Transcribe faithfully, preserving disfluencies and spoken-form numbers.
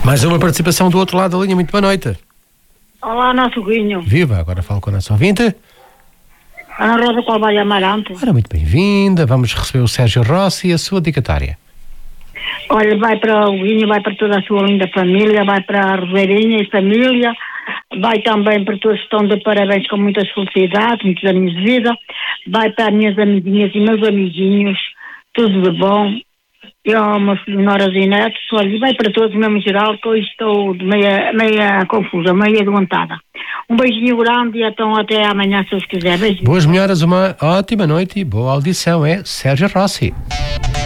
Mais uma participação do outro lado da linha. Muito boa noite. Olá, nosso Guinho. Viva, agora falo com a nossa ouvinte. Ana Rosa Calvário Amarante. Ora, muito bem-vinda. Vamos receber o Sérgio Rossi e a sua dedicatória. Olha, vai para o Guinho, vai para toda a sua linda família, vai para a Roseirinha e família, vai também para todos que estão de parabéns com muitas felicidades, muitos anos de vida, vai para as minhas amiguinhas e meus amiguinhos, tudo de bom. Eu, meus noras e netos, olha, e vai para todos mesmo em geral, que hoje estou de meia, meia confusa, meia doentada. Um beijinho grande e então até amanhã, se os quiser. Beijinho. Boas melhoras, uma ótima noite e boa audição. É Sérgio Rossi.